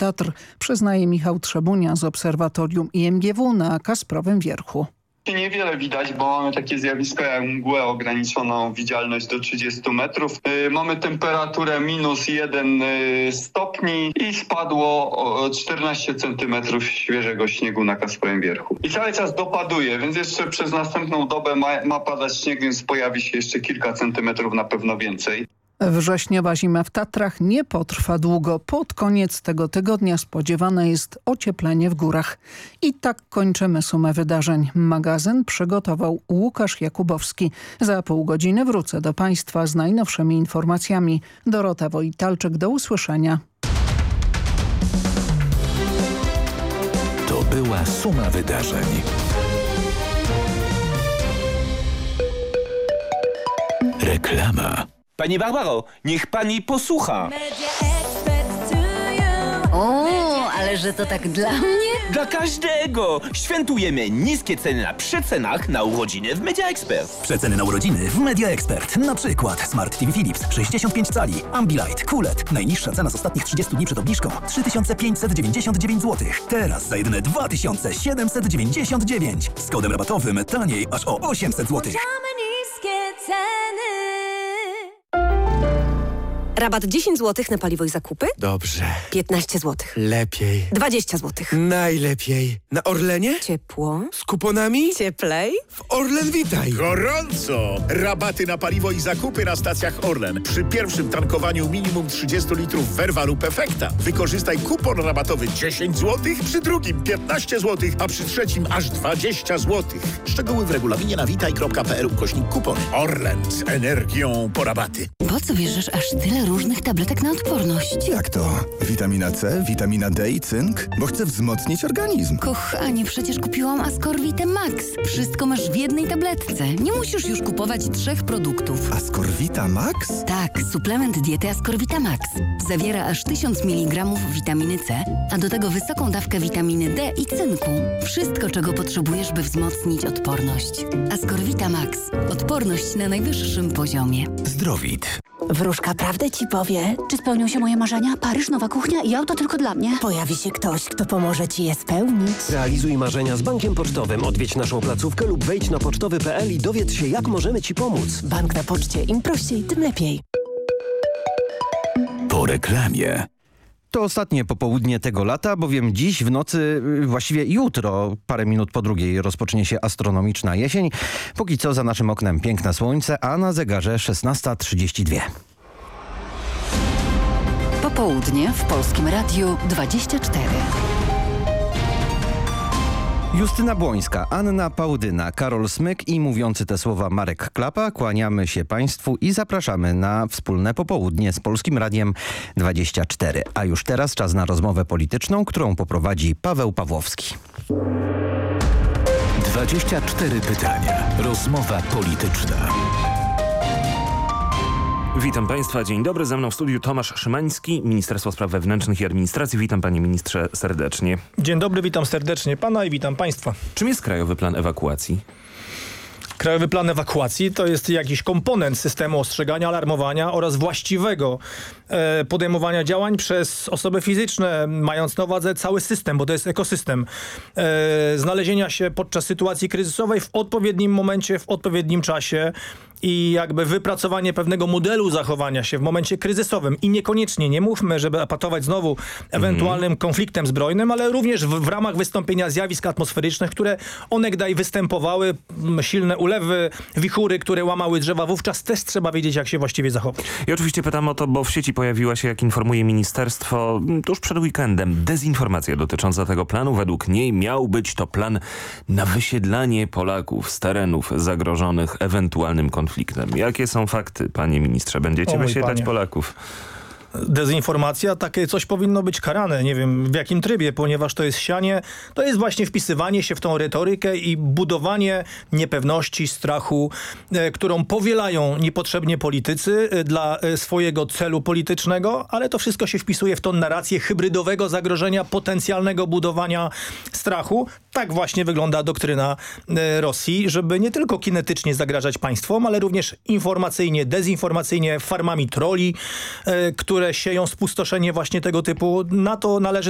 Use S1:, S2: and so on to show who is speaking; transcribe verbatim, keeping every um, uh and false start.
S1: Tatr, przyznaje Michał Trzebunia z Obserwatorium I M G W na Kasprowym Wierchu.
S2: Niewiele widać, bo mamy takie zjawisko jak mgłę, ograniczoną widzialność do trzydziestu metrów. Yy, mamy temperaturę minus jeden yy, stopni i spadło o czternaście centymetrów świeżego śniegu na Kasprowym Wierchu. I cały czas dopaduje, więc jeszcze przez następną dobę ma, ma padać śnieg, więc pojawi się jeszcze kilka centymetrów, na pewno więcej.
S1: Wrześniowa zima w Tatrach nie potrwa długo. Pod koniec tego tygodnia spodziewane jest ocieplenie w górach. I tak kończymy sumę wydarzeń. Magazyn przygotował Łukasz Jakubowski. Za pół godziny wrócę do Państwa z najnowszymi informacjami. Dorota Wojtalczyk, do usłyszenia.
S3: To była suma wydarzeń. Reklama.
S4: Pani Barbaro, niech pani posłucha.
S5: O, ale że to tak dla mnie?
S4: Dla każdego. Świętujemy niskie ceny na przecenach na urodziny w Media Expert.
S6: Przeceny na urodziny w Media Expert. Na przykład Smart T V Philips sześćdziesiąt pięć cali, Ambilight, Kulet. Najniższa cena z ostatnich trzydziestu dni przed obniżką trzy tysiące pięćset dziewięćdziesiąt dziewięć złotych. Teraz za jedyne dwa tysiące siedemset dziewięćdziesiąt dziewięć. Z kodem rabatowym taniej aż o osiemset złotych.
S7: Rabat dziesięć złotych na paliwo i zakupy?
S8: Dobrze.
S7: piętnaście złotych.
S8: Lepiej.
S7: dwadzieścia złotych.
S8: Najlepiej. Na Orlenie?
S7: Ciepło.
S8: Z kuponami?
S7: Cieplej.
S8: W Orlen Witaj.
S9: Gorąco! Rabaty na paliwo i zakupy na stacjach Orlen. Przy pierwszym tankowaniu minimum trzydzieści litrów Verva lub Efekta wykorzystaj kupon rabatowy dziesięć złotych, przy drugim piętnaście złotych, a przy trzecim aż dwadzieścia złotych. Szczegóły w regulaminie na witaj kropka p l ukośnik kupony. Orlen z energią po rabaty.
S5: Po co bierzesz aż tyle różnych tabletek na odporność?
S10: Jak to? Witamina C, witamina D i cynk? Bo chcę wzmocnić organizm.
S5: Kochanie, przecież kupiłam Ascorvite Max. Wszystko masz w jednej tabletce. Nie musisz już kupować trzech produktów.
S10: Ascorvita Max?
S5: Tak, suplement diety Ascorvita Max. Zawiera aż tysiąc miligramów witaminy C, a do tego wysoką dawkę witaminy D i cynku. Wszystko, czego potrzebujesz, by wzmocnić odporność. Ascorvita Max. Odporność na najwyższym poziomie.
S3: Zdrowit.
S11: Wróżka prawdę ci powie. Czy spełnią się moje marzenia? Paryż, nowa kuchnia i auto tylko dla mnie. Pojawi się ktoś, kto pomoże ci je spełnić.
S12: Realizuj marzenia z Bankiem Pocztowym. Odwiedź naszą placówkę lub wejdź na pocztowy kropka p l i dowiedz się, jak możemy ci pomóc.
S11: Bank na poczcie. Im prościej, tym lepiej.
S3: Po reklamie.
S13: To ostatnie popołudnie tego lata, bowiem dziś w nocy, właściwie jutro, parę minut po drugiej, rozpocznie się astronomiczna jesień. Póki co za naszym oknem piękne słońce, a na zegarze szesnasta trzydzieści dwa.
S5: Popołudnie w Polskim Radiu dwadzieścia cztery.
S13: Justyna Błońska, Anna Pałdyna, Karol Smyk i mówiący te słowa Marek Klapa. Kłaniamy się Państwu i zapraszamy na wspólne popołudnie z Polskim Radiem dwadzieścia cztery. A już teraz czas na rozmowę polityczną, którą poprowadzi Paweł Pawłowski.
S3: dwadzieścia cztery pytania. Rozmowa polityczna.
S14: Witam Państwa, dzień dobry. Ze mną w studiu Tomasz Szymański, Ministerstwo Spraw Wewnętrznych i Administracji. Witam Panie Ministrze serdecznie.
S15: Dzień dobry, witam serdecznie Pana i witam Państwa.
S14: Czym jest Krajowy Plan Ewakuacji?
S15: Krajowy Plan Ewakuacji to jest jakiś komponent systemu ostrzegania, alarmowania oraz właściwego e, podejmowania działań przez osoby fizyczne, mając na uwadze cały system, bo to jest ekosystem. E, znalezienia się podczas sytuacji kryzysowej w odpowiednim momencie, w odpowiednim czasie i jakby wypracowanie pewnego modelu zachowania się w momencie kryzysowym. I niekoniecznie, nie mówmy, żeby epatować znowu ewentualnym mm. konfliktem zbrojnym, ale również w, w ramach wystąpienia zjawisk atmosferycznych, które onegdaj występowały, silne ulewy, wichury, które łamały drzewa. Wówczas też trzeba wiedzieć, jak się właściwie zachować.
S14: I oczywiście pytam o to, bo w sieci pojawiła się, jak informuje ministerstwo, tuż przed weekendem dezinformacja dotycząca tego planu. Według niej miał być to plan na wysiedlanie Polaków z terenów zagrożonych ewentualnym konfliktem. Jakie są fakty, panie ministrze? Będziecie wysiedlać panie. Polaków?
S15: Dezinformacja, takie coś powinno być karane. Nie wiem w jakim trybie, ponieważ to jest sianie, to jest właśnie wpisywanie się w tą retorykę i budowanie niepewności, strachu, e, którą powielają niepotrzebnie politycy e, dla e, swojego celu politycznego, ale to wszystko się wpisuje w tą narrację hybrydowego zagrożenia, potencjalnego budowania strachu. Tak właśnie wygląda doktryna e, Rosji, żeby nie tylko kinetycznie zagrażać państwom, ale również informacyjnie, dezinformacyjnie, farmami troli, e, które które sieją spustoszenie właśnie tego typu. Na to należy